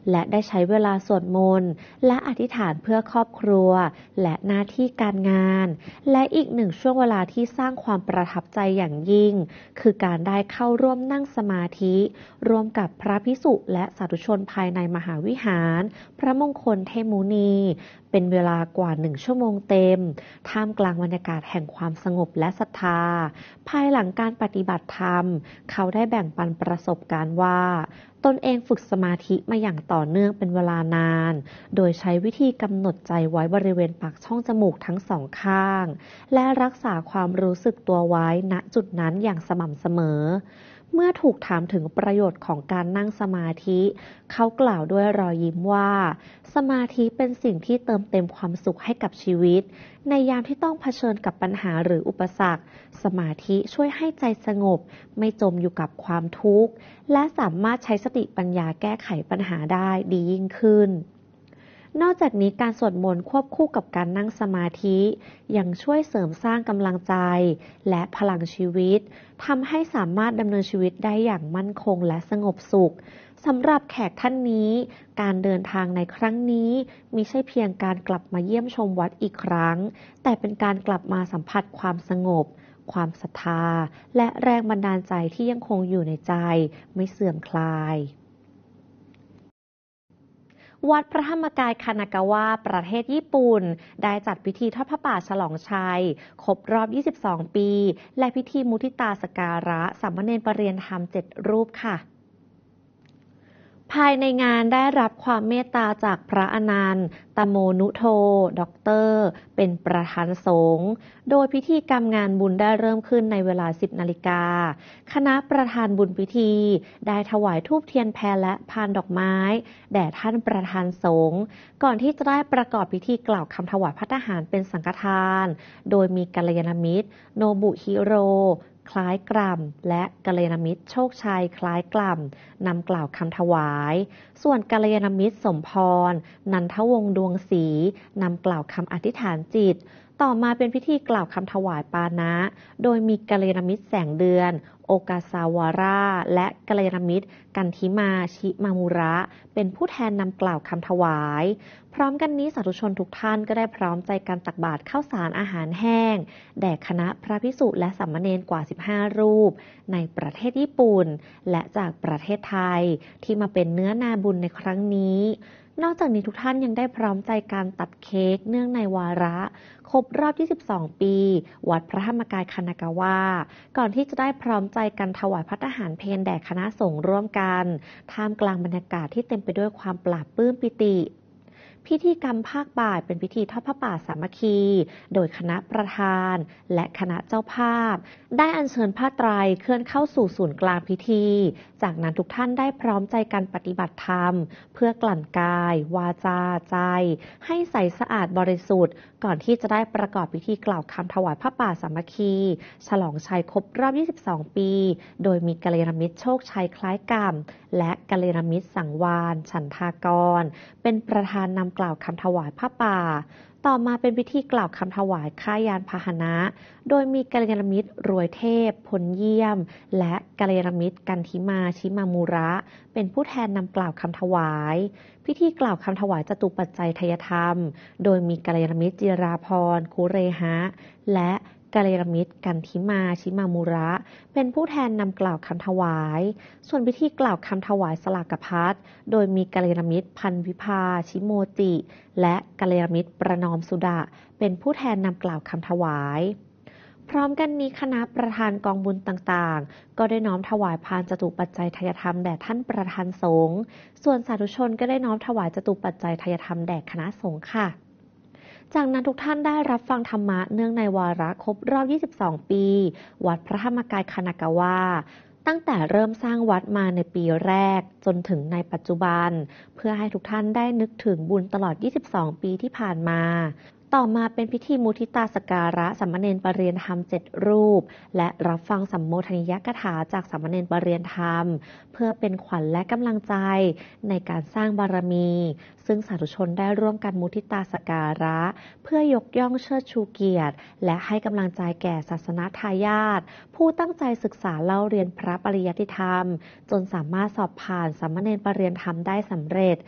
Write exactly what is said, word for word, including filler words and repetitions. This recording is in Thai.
และได้ใช้เวลาสวดมนต์และอธิษฐานเพื่อครอบครัวและหน้าที่การงานและอีกหนึ่งช่วงเวลาที่สร้างความประทับใจอย่างยิ่งคือการได้เข้าร่วมนั่งสมาธิร่วมกับพระภิกษุและสาธุชนภายในมหาวิหารพระมงคลเทพมุนีเป็นเวลากว่าหนึ่งชั่วโมงเต็มท่ามกลางบรรยากาศแห่งความสงบและศรัทธาภายหลังการปฏิบัติธรรมเขาได้แบ่งปันประสบการณ์ว่าตนเองฝึกสมาธิมาอย่างต่อเนื่องเป็นเวลานานโดยใช้วิธีกำหนดใจไว้บริเวณปากช่องจมูกทั้งสองข้างและรักษาความรู้สึกตัวไว้ณจุดนั้นอย่างสม่ำเสมอเมื่อถูกถามถึงประโยชน์ของการนั่งสมาธิเขากล่าวด้วยรอยยิ้มว่าสมาธิเป็นสิ่งที่เติมเต็มความสุขให้กับชีวิตในยามที่ต้องเผชิญกับปัญหาหรืออุปสรรคสมาธิช่วยให้ใจสงบไม่จมอยู่กับความทุกข์และสามารถใช้สติปัญญาแก้ไขปัญหาได้ดียิ่งขึ้นนอกจากนี้การสวดมนต์ควบคู่กับการนั่งสมาธิยังช่วยเสริมสร้างกำลังใจและพลังชีวิตทำให้สามารถดำเนินชีวิตได้อย่างมั่นคงและสงบสุขสำหรับแขกท่านนี้การเดินทางในครั้งนี้มิใช่เพียงการกลับมาเยี่ยมชมวัดอีกครั้งแต่เป็นการกลับมาสัมผัสความสงบความศรัทธาและแรงบันดาลใจที่ยังคงอยู่ในใจไม่เสื่อมคลายวัดพระธรรมกายคานากาวะประเทศญี่ปุ่นได้จัดพิธีทอดพระป่าฉลองชัยครบรอบยี่สิบสองปีและพิธีมุทิตาสการะสามเณรประเรียนธรรมเจ็ดรูปค่ะภายในงานได้รับความเมตตาจากพระอนันต์ตโมนุโธด็อกเตอร์เป็นประธานสงฆ์โดยพิธีกรรมงานบุญได้เริ่มขึ้นในเวลา สิบนาฬิกาคณะประธานบุญพิธีได้ถวายธูปเทียนแพและพานดอกไม้แด่ท่านประธานสงฆ์ก่อนที่จะได้ประกอบพิธีกล่าวคำถวายภัตตาหารเป็นสังฆทานโดยมีกัลยาณมิตรโนบุฮิโรคล้ายกล่ำและกัลยาณมิตรโชคชัยคล้ายกล่ำนำกล่าวคำถวายส่วนกัลยาณมิตรสมพรนันทวงศ์ดวงศรีนำกล่าวคำอธิษฐานจิตต่อมาเป็นพิธีกล่าวคำถวายปานะโดยมีกัลยาณมิตรแสงเดือนโอกาซาวาราและกัลยาณมิตรกันทิมาชิมามุระเป็นผู้แทนนำกล่าวคำถวายพร้อมกันนี้สาธุชนทุกท่านก็ได้พร้อมใจกันตักบาตรข้าวสารอาหารแห้งแด่คณะพระภิกษุและสามเณรกว่าสิบห้ารูปในประเทศญี่ปุ่นและจากประเทศไทยที่มาเป็นเนื้อนาบุญในครั้งนี้นอกจากนี้ทุกท่านยังได้พร้อมใจการตัดเค้กเนื่องในวาระครบรอบยี่สิบสองปีวัดพระธรรมกายคานากาวะก่อนที่จะได้พร้อมใจกันถวายภัตตาหารเพลแด่คณะสงฆ์ร่วมกันท่ามกลางบรรยากาศที่เต็มไปด้วยความปลาบปลื้มปิติพิธีกรรมภาคบ่ายเป็นพิธีทอดพระป่าสามัคคีโดยคณะประธานและคณะเจ้าภาพได้อัญเชิญผ้าไตรเคลื่อนเข้าสู่ศูนย์กลางพิธีจากนั้นทุกท่านได้พร้อมใจกันปฏิบัติธรรมเพื่อกลั่นกายวาจาใจให้ใสสะอาดบริสุทธิ์ก่อนที่จะได้ประกอบพิธีกล่าวคำถวายผ้าป่าสามัคคีฉลองชัยครบรอบยี่สิบสองปีโดยมีกัลยาณมิตรโชคชัยคล้ายกล่ำและกัลยาณมิตรสังวาลฉันทากรเป็นประธานนำกล่าวคำถวายผ้าป่าต่อมาเป็นพิธีกล่าวคำถวายข้ายานพาหนะโดยมีกัลยาณมิตรรวยเทพพลเยี่ยมและกัลยาณมิตรกันทิมาชิมามูระเป็นผู้แทนนำกล่าวคำถวายพิธีกล่าวคำถวายจตุปัจจัยทายธรรมโดยมีกัลยาณมิตรจิราพรคุเรหะและกัลยาณมิตรกันทิมาชิมามูระเป็นผู้แทนนำกล่าวคำถวายส่วนพิธีกล่าวคำถวายสลากพัดโดยมีกัลยาณมิตรพันวิภาชิโมจิและกัลยาณมิตรประนอมสุดะเป็นผู้แทนนำกล่าวคำถวายพร้อมกันนี้คณะประธานกองบุญต่างๆก็ได้น้อมถวายพานจตุปัจจัยทายธรรมแด่ท่านประธานสงฆ์ส่วนสาธุชนก็ได้น้อมถวายจตุปัจจัยทายธรรมแด่คณะสงฆ์ค่ะจากนั้นทุกท่านได้รับฟังธรรมะเนื่องในวาระครบรอบยี่สิบสองปีวัดพระธรรมกายคานากาวะตั้งแต่เริ่มสร้างวัดมาในปีแรกจนถึงในปัจจุบันเพื่อให้ทุกท่านได้นึกถึงบุญตลอดยี่สิบสองปีที่ผ่านมาต่อมาเป็นพิธีมุทิตาสการะสามเณรประเรียนธรรมเจ็ดรูปและรับฟังสัมโมทนิยกถาจากสามเณรประเรียนธรรมเพื่อเป็นขวัญและกำลังใจในการสร้างบารมีซึ่งสาธุชนได้ร่วมกันมุทิตาสการะเพื่อยกย่องเชิดชูเกียรติและให้กำลังใจแก่ศาสนทายาทผู้ตั้งใจศึกษาเล่าเรียนพระปริยัติธรรมจนสามารถสอบผ่านสามเณรประเรียนธรรมได้สำเร็จ